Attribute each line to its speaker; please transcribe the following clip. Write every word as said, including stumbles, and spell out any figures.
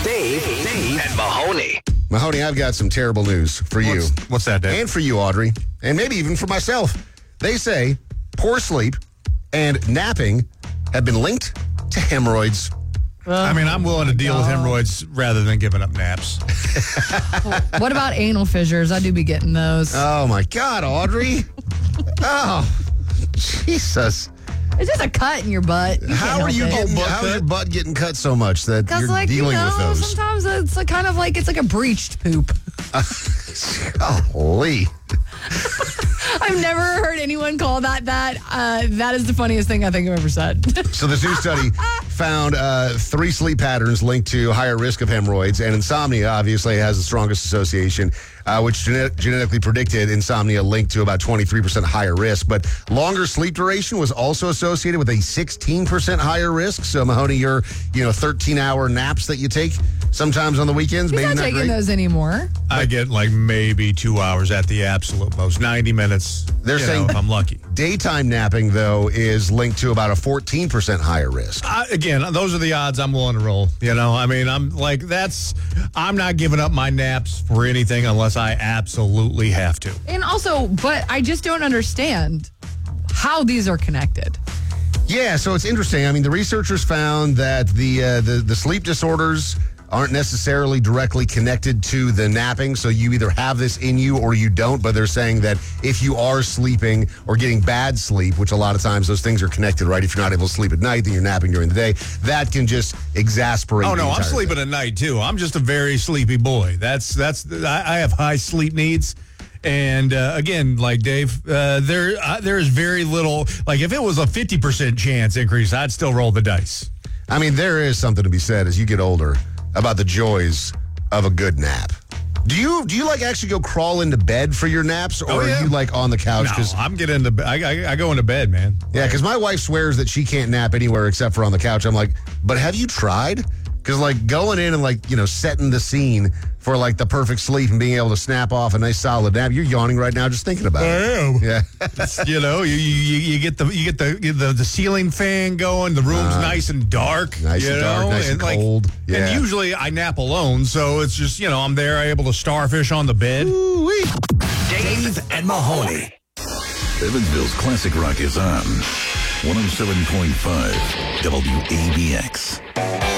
Speaker 1: Dave, Dave, and Mahoney.
Speaker 2: Mahoney, I've got some terrible news for you.
Speaker 3: What's, what's that, Dave?
Speaker 2: And for you, Audrey. And maybe even for myself. They say poor sleep and napping have been linked to hemorrhoids.
Speaker 3: I mean, I'm willing to deal with hemorrhoids rather than giving up naps.
Speaker 4: What about anal fissures? I do be getting those.
Speaker 2: Oh, my God, Audrey. Oh, Jesus.
Speaker 4: It's just a cut in your butt. You
Speaker 2: How
Speaker 4: can't
Speaker 2: are
Speaker 4: help
Speaker 2: you
Speaker 4: it.
Speaker 2: getting, how is your butt getting cut so much that
Speaker 4: Because,
Speaker 2: you're
Speaker 4: like,
Speaker 2: dealing
Speaker 4: you know,
Speaker 2: with those?
Speaker 4: sometimes it's like kind of like, it's like a breached poop.
Speaker 2: Holy.
Speaker 4: I've never heard anyone call that that. Uh, that is the funniest thing I think I've ever said.
Speaker 2: So this new study found uh, three sleep patterns linked to higher risk of hemorrhoids, and insomnia obviously has the strongest association, uh, which genet- genetically predicted insomnia linked to about twenty-three percent higher risk. But longer sleep duration was also associated with a sixteen percent higher risk. So Mahoney, your you know thirteen-hour naps that you take sometimes on the weekends,
Speaker 4: He's
Speaker 2: maybe
Speaker 4: not
Speaker 2: not
Speaker 4: taking
Speaker 2: great.
Speaker 4: those anymore.
Speaker 3: I get like maybe two hours at the absolute most, ninety minutes.
Speaker 2: They're
Speaker 3: you
Speaker 2: saying
Speaker 3: know, if I'm lucky.
Speaker 2: Daytime napping, though, is linked to about a fourteen percent higher risk.
Speaker 3: I, again, those are the odds I'm willing to roll. You know, I mean, I'm like, that's, I'm not giving up my naps for anything unless I absolutely have to.
Speaker 4: And also, but I just don't understand how these are connected.
Speaker 2: Yeah, so it's interesting. I mean, the researchers found that the uh, the, the sleep disorders aren't necessarily directly connected to the napping, so you either have this in you or you don't, but they're saying that if you are sleeping or getting bad sleep, which a lot of times those things are connected, right? If you're not able to sleep at night, then you're napping during the day. That can just exasperate
Speaker 3: Oh,
Speaker 2: the
Speaker 3: no, I'm
Speaker 2: entire
Speaker 3: sleeping
Speaker 2: thing.
Speaker 3: at night, too. I'm just a very sleepy boy. That's, that's, I, I have high sleep needs. And uh, again, like Dave, uh, there uh, there is very little, like if it was a fifty percent chance increase, I'd still roll the dice.
Speaker 2: I mean, there is something to be said as you get older about the joys of a good nap. Do you do you like actually go crawl into bed for your naps, or
Speaker 3: Oh, yeah.
Speaker 2: are you like on the couch?
Speaker 3: No, I'm getting into, I, I, I go into bed, man.
Speaker 2: Yeah, because my wife swears that she can't nap anywhere except for on the couch. I'm like, but have you tried? Because like going in and like, you know, setting the scene for like the perfect sleep and being able to snap off a nice solid nap. You're yawning right now just thinking about
Speaker 3: I
Speaker 2: it.
Speaker 3: am.
Speaker 2: Yeah.
Speaker 3: You know, you, you you get the you get the the, the ceiling fan going. The room's
Speaker 2: Uh,
Speaker 3: nice and dark.
Speaker 2: nice
Speaker 3: you
Speaker 2: and
Speaker 3: know?
Speaker 2: dark, nice and
Speaker 3: like,
Speaker 2: cold. Yeah.
Speaker 3: And usually I nap alone, so it's just, you know, I'm there able to starfish on the bed.
Speaker 2: Ooh-wee.
Speaker 1: Dave and Mahoney.
Speaker 5: Evansville's classic rock is on one oh seven point five W A B X.